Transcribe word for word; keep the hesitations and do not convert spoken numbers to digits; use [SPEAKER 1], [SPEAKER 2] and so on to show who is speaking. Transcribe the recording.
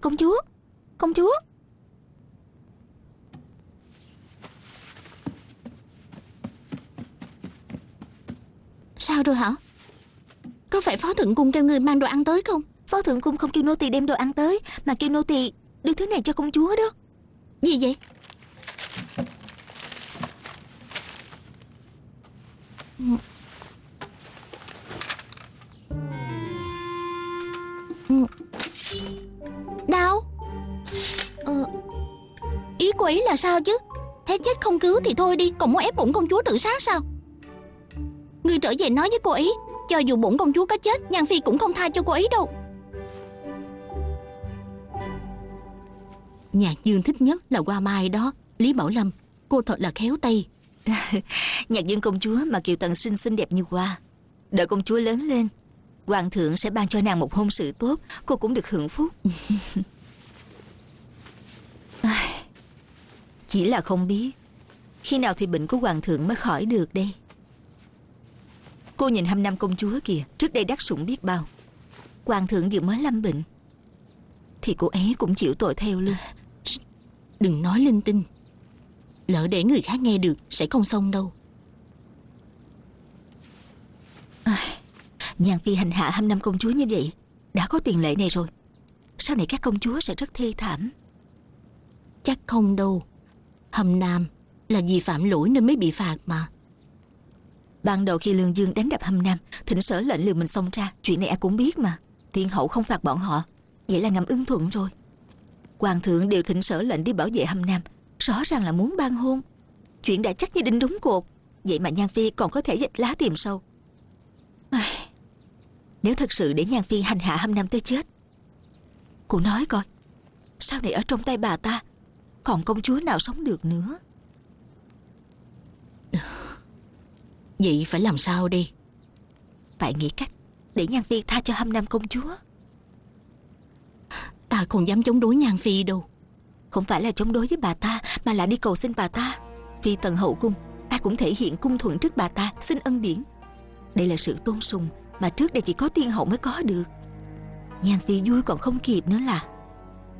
[SPEAKER 1] Công chúa, công chúa.
[SPEAKER 2] Sao rồi hả? Có phải phó thượng cung kêu người mang đồ ăn tới không?
[SPEAKER 1] Phó thượng cung không kêu nô tỳ đem đồ ăn tới, mà kêu nô tỳ đưa thứ này cho công chúa đó.
[SPEAKER 2] Gì vậy? Đau. ờ, Ý cô ấy là sao chứ? Thế chết không cứu thì thôi đi, còn muốn ép bổn công chúa tự sát sao? Ngươi trở về nói với cô ấy, cho dù bổn công chúa có chết, Nhan Phi cũng không tha cho cô ấy đâu. Nhạc Dương thích nhất là hoa mai đó. Lý Bảo Lâm, cô thật là khéo tay.
[SPEAKER 1] Nhạc Dương công chúa mà Kiều Tần xinh xinh đẹp như hoa. Đợi công chúa lớn lên, hoàng thượng sẽ ban cho nàng một hôn sự tốt, cô cũng được hưởng phúc. Chỉ là không biết khi nào thì bệnh của hoàng thượng mới khỏi được đây. Cô nhìn Hâm Nam công chúa kìa, trước đây đắc sủng biết bao. Hoàng thượng vừa mới lâm bệnh thì cô ấy cũng chịu tội theo luôn.
[SPEAKER 2] Đừng nói linh tinh, lỡ để người khác nghe được sẽ không xong đâu.
[SPEAKER 1] à, Nhan Phi hành hạ Hâm Nam công chúa như vậy đã có tiền lệ này rồi, sau này các công chúa sẽ rất thê thảm.
[SPEAKER 2] Chắc không đâu. Hâm Nam là vì phạm lỗi nên mới bị phạt mà.
[SPEAKER 1] Ban đầu khi Lương Dương đánh đập Hâm Nam, Thịnh Sở lệnh liều mình xông ra, chuyện này ai cũng biết mà. Thiên hậu không phạt bọn họ, vậy là ngầm ưng thuận rồi. Hoàng thượng điều Thịnh Sở lệnh đi bảo vệ Hâm Nam, rõ ràng là muốn ban hôn. Chuyện đã chắc như đinh đóng cột, vậy mà Nhan Phi còn có thể dịch lá tìm sâu. Ai... Nếu thật sự để Nhan Phi hành hạ Hâm Nam tới chết, cô nói coi, sau này ở trong tay bà ta còn công chúa nào sống được nữa.
[SPEAKER 2] Vậy phải làm sao đây?
[SPEAKER 1] Phải nghĩ cách để Nhan Phi tha cho Hâm Nam công chúa.
[SPEAKER 2] Ta không dám chống đối Nhan Phi đâu.
[SPEAKER 1] Không phải là chống đối với bà ta, mà là đi cầu xin bà ta. Phi tần hậu cung, ta cũng thể hiện cung thuận trước bà ta, xin ân điển. Đây là sự tôn sùng mà trước đây chỉ có tiên hậu mới có được. Nhan Phi vui còn không kịp nữa là.